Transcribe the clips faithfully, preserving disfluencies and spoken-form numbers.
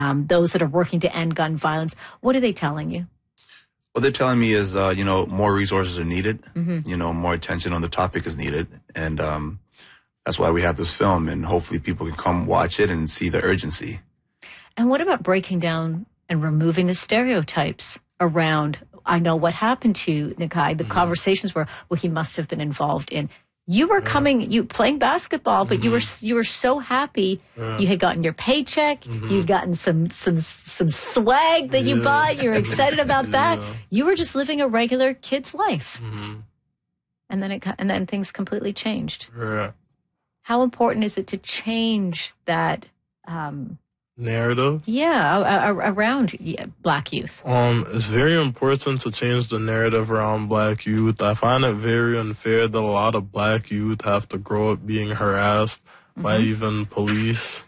um, those that are working to end gun violence. What are they telling you? What they're telling me is, uh, you know, more resources are needed. Mm-hmm. You know, more attention on the topic is needed. And um, that's why we have this film. And hopefully people can come watch it and see the urgency. And what about breaking down and removing the stereotypes around, I know what happened to Nakai, the mm-hmm. conversations were, well, he must have been involved in. You were yeah. coming, you playing basketball, but mm-hmm. you were you were so happy. Yeah. You had gotten your paycheck. Mm-hmm. You'd gotten some some some swag that yeah. you bought. You were excited about that. Yeah. You were just living a regular kid's life, mm-hmm. and then it and then things completely changed. Yeah. How important is it to change that um, narrative? Yeah, around Black youth. Um, it's very important to change the narrative around Black youth. I find it very unfair that a lot of Black youth have to grow up being harassed mm-hmm. by even police,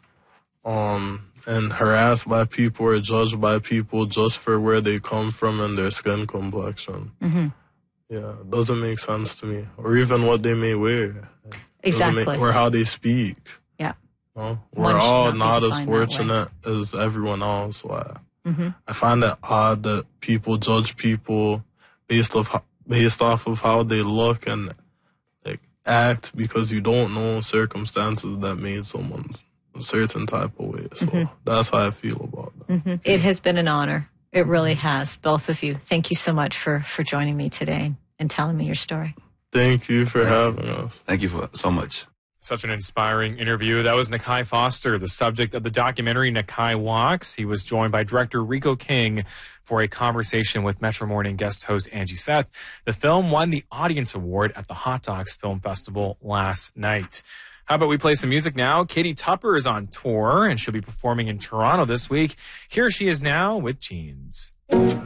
um, and harassed by people or judged by people just for where they come from and their skin complexion. Mm-hmm. Yeah, it doesn't make sense to me. Or even what they may wear. Exactly. Make, or how they speak. Yeah. No? We're all not, not as fortunate as everyone else. Why? Mm-hmm. I find it odd that people judge people based off based off of how they look and like act because you don't know circumstances that made someone a certain type of way. So mm-hmm. that's how I feel about that. Mm-hmm. It has been an honor. It really has. Both of you. Thank you so much for, for joining me today and telling me your story. Thank you for having us. Thank you for so much. Such an inspiring interview. That was Nakai Foster, the subject of the documentary Nakai Walks. He was joined by director Rico King for a conversation with Metro Morning guest host Angie Seth. The film won the Audience Award at the Hot Docs Film Festival last night. How about we play some music now? Katie Tupper is on tour, and she'll be performing in Toronto this week. Here she is now with Jeans.